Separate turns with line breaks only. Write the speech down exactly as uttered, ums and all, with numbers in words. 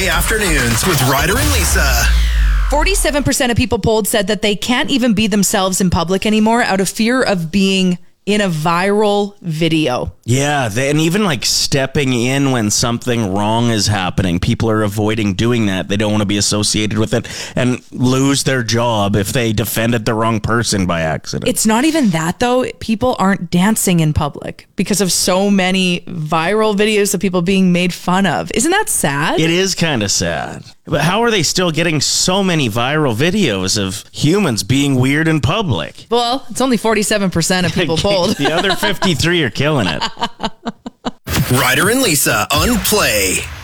Weekday afternoons with Ryder and Lisa.
forty-seven percent of people polled said that they can't even be themselves in public anymore out of fear of being in a viral video.
Yeah, they, and even like stepping in when something wrong is happening. People are avoiding doing that. They don't want to be associated with it and lose their job if they defended the wrong person by accident.
It's not even that, though. People aren't dancing in public because of so many viral videos of people being made fun of. Isn't that sad?
It is kind of sad. But how are they still getting so many viral videos of humans being weird in public?
Well, it's only forty-seven percent of people polled.
The other fifty-three are killing it.
Ryder and Lisa on Play.